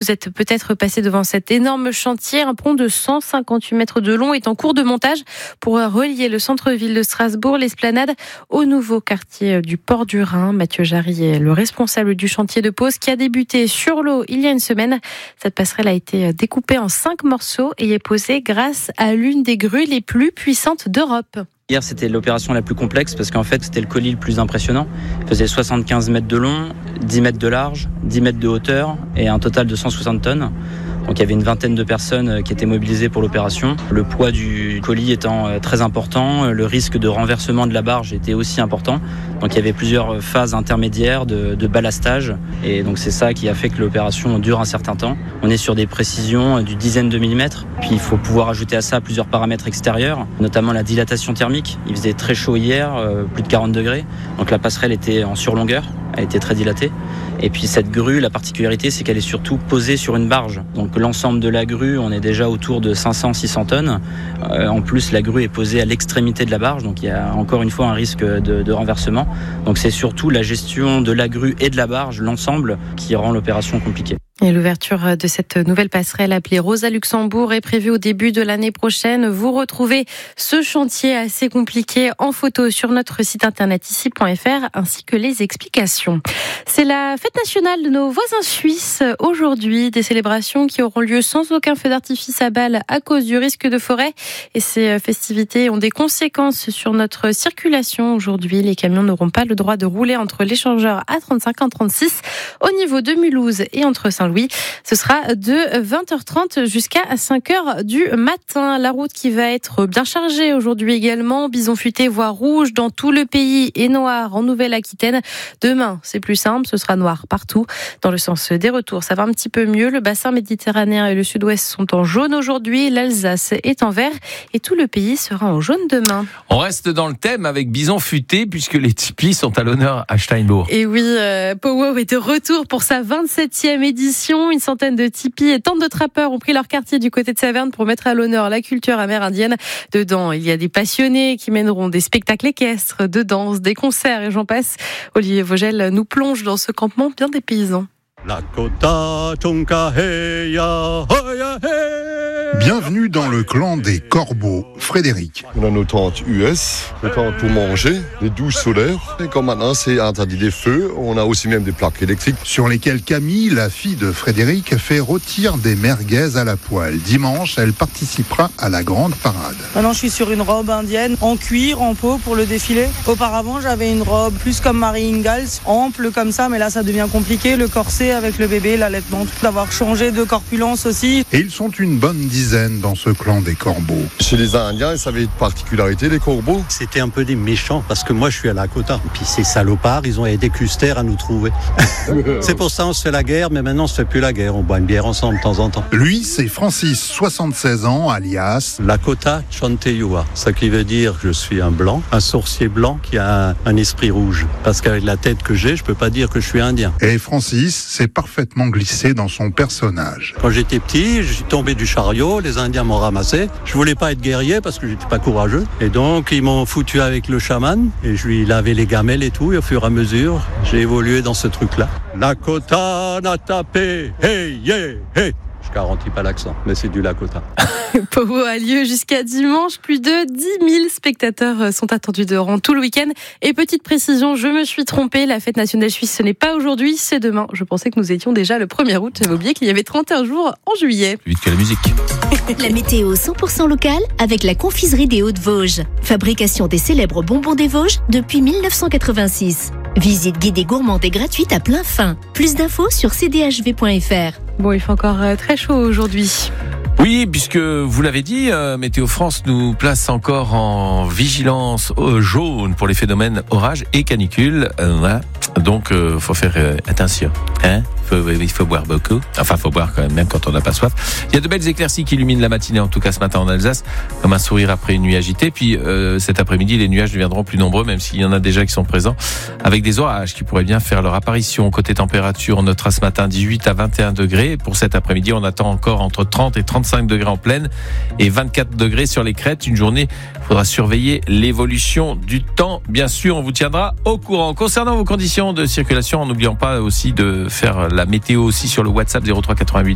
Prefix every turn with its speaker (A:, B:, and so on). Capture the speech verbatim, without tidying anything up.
A: vous êtes peut-être passé devant cet énorme chantier. Un pont de cent cinquante-huit mètres de long est en cours de montage pour relier le centre-ville de Strasbourg, l'Esplanade, au nouveau quartier du Port du Rhin. Mathieu Jarry est le responsable du chantier de pose qui a débuté sur l'eau il y a une semaine. Cette passerelle a été découpée en cinq morceaux et est posée grâce à l'une des grues les plus puissantes d'Europe.
B: Hier, c'était l'opération la plus complexe parce qu'en fait, c'était le colis le plus impressionnant. Il faisait soixante-quinze mètres de long, dix mètres de large, dix mètres de hauteur et un total de cent soixante tonnes. Donc il y avait une vingtaine de personnes qui étaient mobilisées pour l'opération. Le poids du colis étant très important, le risque de renversement de la barge était aussi important. Donc il y avait plusieurs phases intermédiaires de, de ballastage. Et donc c'est ça qui a fait que l'opération dure un certain temps. On est sur des précisions du dizaine de millimètres. Puis il faut pouvoir ajouter à ça plusieurs paramètres extérieurs, notamment la dilatation thermique. Il faisait très chaud hier, plus de quarante degrés. Donc la passerelle était en surlongueur. Elle était très dilatée. Et puis cette grue, la particularité, c'est qu'elle est surtout posée sur une barge. Donc l'ensemble de la grue, on est déjà autour de cinq cents à six cents tonnes. Euh, en plus, la grue est posée à l'extrémité de la barge, donc il y a encore une fois un risque de, de renversement. Donc c'est surtout la gestion de la grue et de la barge, l'ensemble, qui rend l'opération compliquée.
A: Et l'ouverture de cette nouvelle passerelle appelée Rosa Luxembourg est prévue au début de l'année prochaine. Vous retrouvez ce chantier assez compliqué en photo sur notre site internet ici point f r ainsi que les explications. C'est la fête nationale de nos voisins suisses aujourd'hui. Des célébrations qui auront lieu sans aucun feu d'artifice à balles à cause du risque de forêt. Et ces festivités ont des conséquences sur notre circulation aujourd'hui. Les camions n'auront pas le droit de rouler entre l'échangeur A trente-cinq et A trente-six au niveau de Mulhouse et entre Saint-Louis. Ce sera de vingt heures trente jusqu'à cinq heures du matin. La route qui va être bien chargée aujourd'hui également. Bison futé, voie rouge dans tout le pays et noir en Nouvelle-Aquitaine. Demain, c'est plus simple, ce sera noir partout. Dans le sens des retours, ça va un petit peu mieux. Le bassin méditerranéen et le sud-ouest sont en jaune aujourd'hui. L'Alsace est en vert et tout le pays sera en jaune demain.
C: On reste dans le thème avec Bison futé puisque les tipis sont à l'honneur à Steinbourg.
A: Et oui, euh, Pow-Wow est de retour pour sa vingt-septième édition. Une centaine de tipis et tant de trappeurs ont pris leur quartier du côté de Saverne pour mettre à l'honneur la culture amérindienne. Dedans, il y a des passionnés qui mèneront des spectacles équestres, de danse, des concerts et j'en passe. Olivier Vogel nous plonge dans ce campement bien des paysans.
D: Bienvenue dans le clan des corbeaux. Frédéric.
E: On a nos tentes U S, des tentes pour manger, des douches solaires. Et comme maintenant c'est interdit des feux, on a aussi même des plaques électriques.
D: Sur lesquelles Camille, la fille de Frédéric, fait rôtir des merguez à la poêle. Dimanche, elle participera à la grande parade.
F: Maintenant je suis sur une robe indienne en cuir, en peau pour le défilé. Auparavant j'avais une robe plus comme Marie Ingalls, ample comme ça, mais là ça devient compliqué. Le corset avec le bébé, l'allaitement, d'avoir changé de corpulence aussi.
D: Et ils sont une bonne dizaine dans ce clan des corbeaux.
E: Chez les Indiens, ça avait une particularité, les corbeaux.
G: C'était un peu des méchants, parce que moi je suis à Lakota. Et puis ces salopards, ils ont aidé Custer à nous trouver. C'est pour ça on se fait la guerre, mais maintenant on se fait plus la guerre. On boit une bière ensemble de temps en temps.
D: Lui, c'est Francis, soixante-seize ans, alias
G: Lakota Chanteyua. Ça qui veut dire que je suis un blanc, un sorcier blanc qui a un, un esprit rouge. Parce qu'avec la tête que j'ai, je peux pas dire que je suis indien.
D: Et Francis s'est parfaitement glissé dans son personnage.
G: Quand j'étais petit, je suis tombé du chariot, les Indiens m'ont ramassé. Je voulais pas être guerrier parce que j'étais pas courageux. Et donc, ils m'ont foutu avec le chaman et je lui lavais les gamelles et tout. Et au fur et à mesure, j'ai évolué dans ce truc-là. Lakota n'a tapé, hey, yeah, hey. Je garantis pas l'accent, mais c'est du Lakota.
A: Pow-Wow a lieu jusqu'à dimanche. Plus de dix mille spectateurs sont attendus durant tout le week-end. Et petite précision, je me suis trompée. La fête nationale suisse, ce n'est pas aujourd'hui, c'est demain. Je pensais que nous étions déjà le premier août. J'avais oublié qu'il y avait trente et un jours en juillet.
C: Plus vite que la musique.
H: La météo cent pour cent locale avec la confiserie des Hauts-de-Vosges. Fabrication des célèbres bonbons des Vosges depuis mille neuf cent quatre-vingt-six. Visite guidée gourmande et gratuite à plein fin. Plus d'infos sur c d h v point f r.
A: Bon, il fait encore très chaud aujourd'hui.
C: Oui, puisque vous l'avez dit, euh, Météo France nous place encore en vigilance euh, jaune pour les phénomènes orage et canicule. Euh, voilà. Donc, euh, faut faire euh, attention. Hein faut, il faut boire beaucoup. Enfin, faut boire quand même, même quand on n'a pas soif. Il y a de belles éclaircies qui illuminent la matinée, en tout cas ce matin en Alsace, comme un sourire après une nuit agitée. Puis euh, cet après-midi, les nuages deviendront plus nombreux, même s'il y en a déjà qui sont présents, avec des orages qui pourraient bien faire leur apparition. Côté température, on notera ce matin dix-huit à vingt et un degrés. Pour cet après-midi, on attend encore entre trente et trente-cinq degrés en plaine et vingt-quatre degrés sur les crêtes. Une journée, il faudra surveiller l'évolution du temps. Bien sûr, on vous tiendra au courant. Concernant vos conditions de circulation, en n'oubliant pas aussi de faire la météo aussi sur le WhatsApp zéro trois quatre-vingt-huit